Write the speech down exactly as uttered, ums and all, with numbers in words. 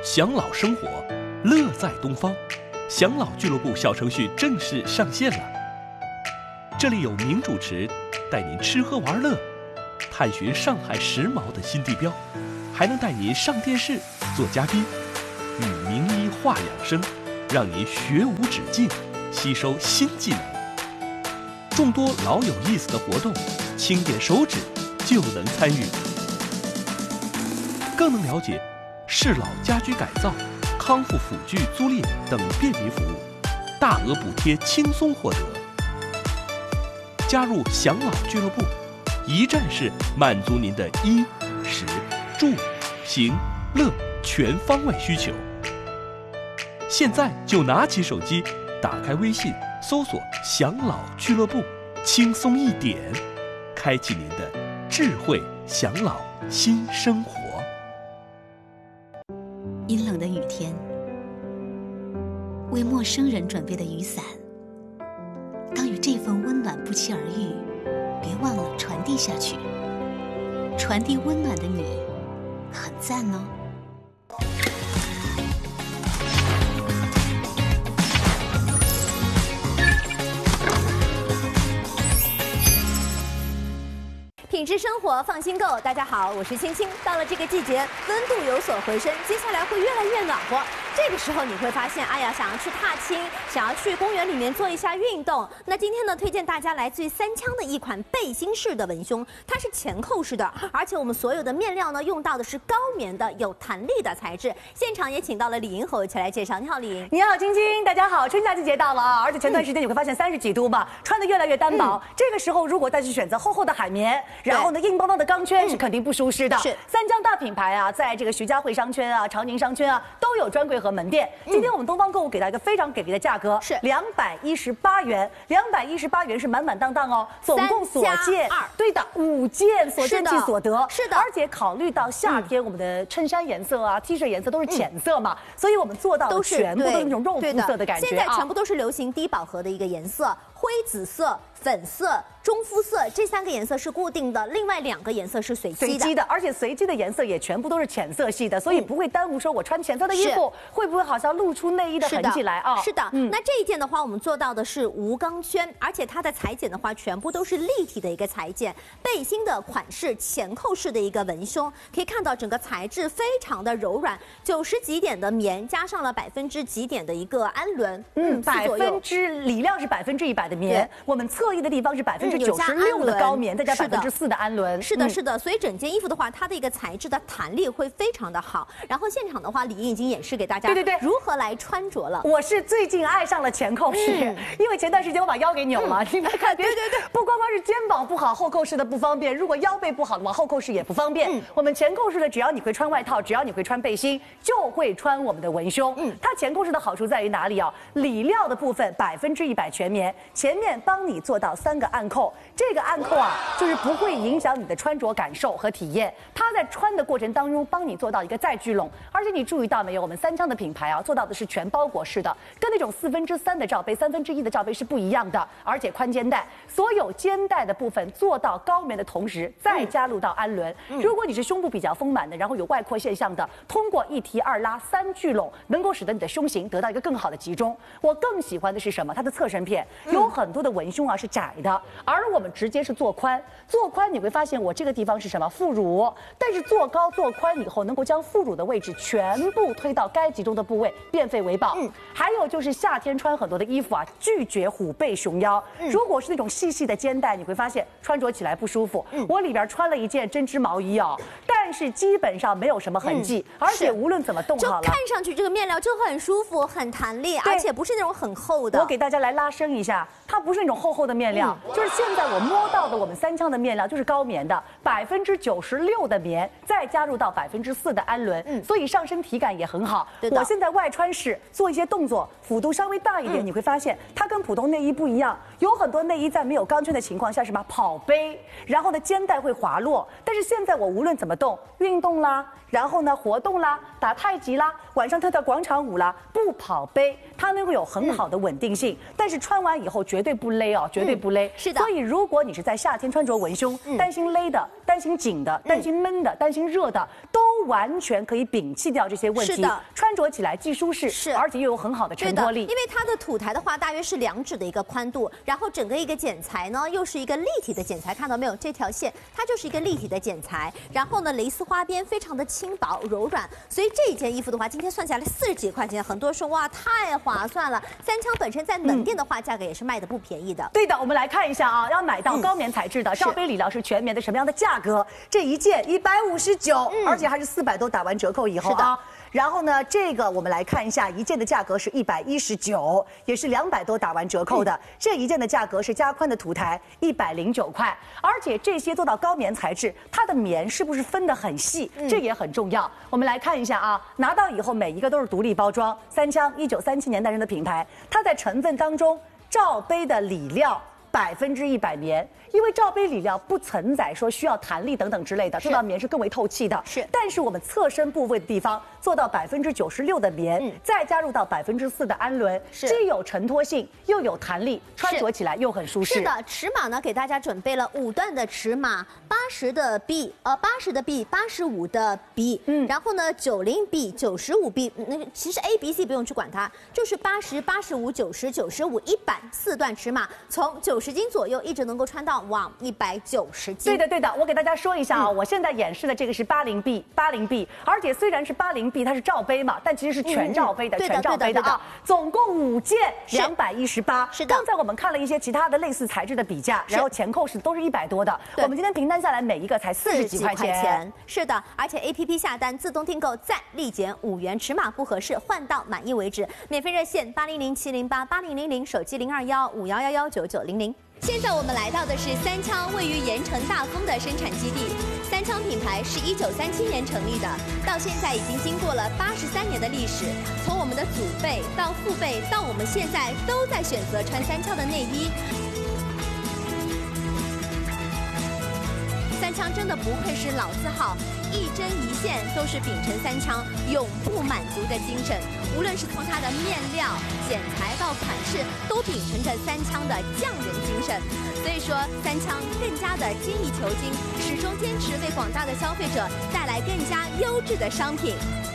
享老生活，乐在东方。享老俱乐部小程序正式上线了，这里有名主持带您吃喝玩乐，探寻上海时髦的新地标，还能带您上电视做嘉宾，与名医话养生，让您学无止境，吸收新技能。众多老有意思的活动，轻点手指就能参与，更能了解适老家居改造、康复辅具租赁等便民服务，大额补贴轻松获得。加入享老俱乐部，一站式满足您的衣食住行乐全方位需求。现在就拿起手机，打开微信，搜索享老俱乐部，轻松一点，开启您的智慧享老新生活。 阴冷的雨天，为陌生人准备的雨伞，当与这份温暖不期而遇，别忘了传递下去。传递温暖的你，很赞哦。 品质生活，放心购。大家好，我是青青。到了这个季节，温度有所回升，接下来会越来越暖和。这个时候你会发现，哎呀，想要去踏青，想要去公园里面做一下运动。那今天呢，推荐大家来自于三枪的一款背心式的文胸，它是前扣式的，而且我们所有的面料呢，用到的是高棉的、有弹力的材质。现场也请到了李莹和我一起来介绍。你好，李莹。 你好，青青。大家好，春假季节到了啊，而且前段时间你会发现三十几度嘛，穿的越来越单薄。嗯、这个时候如果再去选择厚厚的海绵，然后呢，硬邦邦的钢圈是肯定不舒适的。是三江大品牌啊，在这个徐家汇商圈啊、长宁商圈啊都有专柜和门店。今天我们东方购物给到一个非常给力的价格，是两百一十八元，两百一十八元是满满当当哦，总共所见对的五件所见即所得，是的。而且考虑到夏天我们的衬衫颜色啊、T 恤颜色都是浅色嘛，所以我们做到的全部都是那种肉肤色的感觉。 现在全部都是流行低饱和的一个颜色，灰紫色、粉色、中肤色这三个颜色是固定的，另外两个颜色是随机的。 随机的，而且随机的颜色也全部都是浅色系的，所以不会耽误说我穿浅色的衣服会不会好像露出内衣的痕迹来啊？ 是的，嗯、那这一件的话，我们做到的是无钢圈，而且它的裁剪的话，全部都是立体的一个裁剪。背心的款式前扣式的一个文胸，可以看到整个材质非常的柔软，九十几点的棉，加上了百分之几点的一个氨纶， 嗯，百分之里量是百分之一百的棉，我们侧翼的地方是百分之九十六的高棉，再加百分之四的氨纶。 是的，是的，所以整件衣服的话，它的一个材质的弹力会非常的好。然后现场的话，李莹已经演示给大家，对对对，如何来穿着了。 我是最近爱上了前扣式，嗯、因为前段时间我把腰给扭了，嗯、你们看，对对对，不光光是肩膀不好，后扣式的不方便，如果腰背不好的话，后扣式也不方便。嗯、我们前扣式的，只要你会穿外套，只要你会穿背心，就会穿我们的文胸。嗯，它前扣式的好处在于哪里啊？里料的部分百分之一百全棉，前面帮你做到三个暗扣，这个暗扣啊，就是不会影响你的穿着感受和体验。它在穿的过程当中，帮你做到一个再聚拢，而且你注意到没有？我们三枪的品牌啊，做到的是全包裹式的，跟那种四分之三的罩杯、三分之一的罩杯是不一样的，而且宽肩带，所有肩带的部分做到高棉的同时，再加入到氨纶。嗯、如果你是胸部比较丰满的，然后有外扩现象的，通过一提二拉三聚拢，能够使得你的胸型得到一个更好的集中。我更喜欢的是什么？它的侧身片有很多的文胸啊是窄的，而我们直接是做宽，做宽你会发现我这个地方是什么？副乳，但是做高做宽以后，能够将副乳的位置全部推到该集中的部位，变废为宝。嗯，还有就是夏天穿很多的衣服啊，拒绝虎背熊腰。嗯、如果是那种细细的肩带，你会发现穿着起来不舒服。嗯、我里边穿了一件针织毛衣哦，但是基本上没有什么痕迹，嗯、而且无论怎么动好了， 就看上去这个面料就很舒服、很弹力，而且不是那种很厚的。 我给大家来拉伸一下，它不是那种厚厚的面料，嗯、就是现在我摸到的我们三枪的面料就是高棉的，百分之九十六的棉，再加入到百分之四的氨纶，嗯，所以上身体感也很好。我现在外穿时做一些动作，幅度稍微大一点，嗯、你会发现它跟普通内衣不一样。有很多内衣在没有钢圈的情况下，什么跑背，然后呢肩带会滑落，但是现在我无论怎么动，运动啦。 然后呢活动啦，打太极啦，晚上跳跳广场舞啦，不跑杯，它能够有很好的稳定性。嗯、但是穿完以后绝对不勒哦，绝对不勒。嗯、 是的。 所以如果你是在夏天穿着文胸，嗯、担心勒的、担心紧的、担心闷的、担心热的，都完全可以摒弃掉这些问题。 是的。 穿着起来既舒适， 是， 而且又有很好的承托力。 因为它的土台的话，大约是两指的一个宽度，然后整个一个剪裁呢，又是一个立体的剪裁，看到没有？这条线它就是一个立体的剪裁，然后呢，蕾丝花边非常的轻薄柔软，所以这一件衣服的话，今天算下来四十几块钱，很多人说哇太划算了。三枪本身在门店的话，嗯、价格也是卖的不便宜的。 对的，我们来看一下啊，要买到高棉材质的罩杯理疗是全棉的什么样的价格？这一件一百五十九，而且还是四百多打完折扣以后啊。然后呢，这个我们来看一下，一件的价格是一百一十九，也是两百多打完折扣的。嗯、这一件的价格是加宽的土台，一百零九块。而且这些做到高棉材质，它的棉是不是分得很细？嗯、这也很重要。我们来看一下啊，拿到以后每一个都是独立包装。三枪一九三七年诞生的品牌，它在成分当中，罩杯的里料百分之一百棉。因为罩杯里料不承载说需要弹力等等之类的，做到棉是更为透气的。 是， 但是我们侧身部位的地方做到百分之九十六的棉，嗯、再加入到百分之四的氨纶，既有承托性又有弹力，穿着起来又很舒适。 是的，尺码呢给大家准备了五段的尺码，八十的 B， 呃，八十的 B， 八十五的 B， 嗯，然后呢九十 B， 九十五 B， 那个其实 A、B、C 不用去管它，就是八十、八十五、九十、九十五、一百四段尺码，从九十斤左右一直能够穿到。往一百九十斤。 对的，对的，我给大家说一下啊，嗯、我现在演示的这个是八零 B， 八零 B， 而且虽然是八零 B， 它是罩杯嘛，但其实是全罩杯的，嗯、全罩杯的啊。总共五件，两百一十八。 是的。 刚才我们看了一些其他的类似材质的比价，然后前扣是都是一百多的。我们今天平摊下来，每一个才四十几块钱。 是的，而且 A P P 下单自动订购再立减五元，尺码不合适换到满意为止。免费热线八零零七零八八零零零，手机零二幺五幺幺幺九九零零。现在我们来到的是三枪位于盐城大丰的生产基地。三枪品牌是一九三七年成立的，到现在已经经过了八十三年的历史。从我们的祖辈到父辈到我们现在，都在选择穿三枪的内衣。三枪真的不愧是老字号，一针一线都是秉承三枪永不满足的精神。无论是从它的面料、剪裁到款式，都秉承着三枪的匠人精神。所以说，三枪更加的精益求精，始终坚持为广大的消费者带来更加优质的商品。